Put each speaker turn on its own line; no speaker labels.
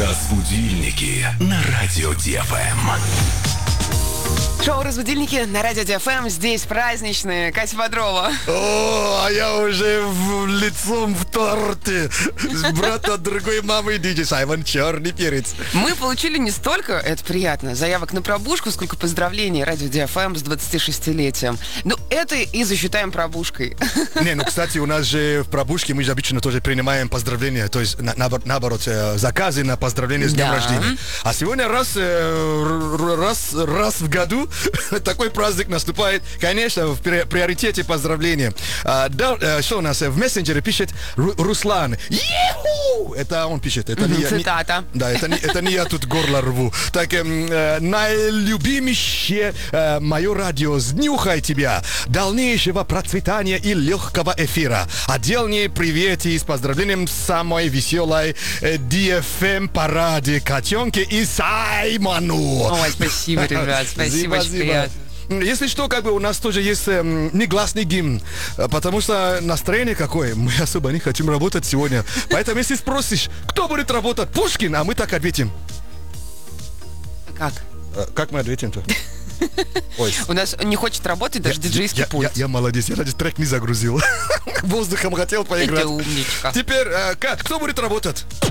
Разбудильники на радио ДФМ.
Шоу «Разбудильники» на радио ДФМ. Здесь праздничные. Катя Бодрова.
О, а я уже лицом в торте. Брат от другой мамы Диджей Саймон Черный перец.
Мы получили не столько, это приятно, заявок на пробушку, сколько поздравлений радио ДФМ с 26-летием. Ну, это и засчитаем пробушкой.
Не, ну, кстати, у нас же в пробушке мы же обычно тоже принимаем поздравления, то есть, наоборот, заказы на поздравления с днем рождения. А сегодня раз в году такой праздник наступает, конечно, в приоритете поздравления. Что у нас в мессенджере пишет Руслан. Еху! Это он пишет. Это не
цитата.
Да, это не я тут горло рву. Так, наилюбимейшее мое радио, сднюхай тебя. Дальнейшего процветания и легкого эфира. Отдельные приветы с поздравлением самой веселой DFM параде Котенке и Саймону.
Ой, спасибо, ребят, спасибо, очень приятно.
Если что, как бы у нас тоже есть негласный гимн, потому что настроение какое, мы особо не хотим работать сегодня. Поэтому если спросишь, кто будет работать, Пушкин, а мы так ответим.
Как?
Как мы ответим-то?
Ой. У нас не хочет работать даже диджейский пульт.
Я молодец, я даже трек не загрузил. Воздухом хотел поиграть.
Это умничка.
Теперь, Кат, кто будет работать?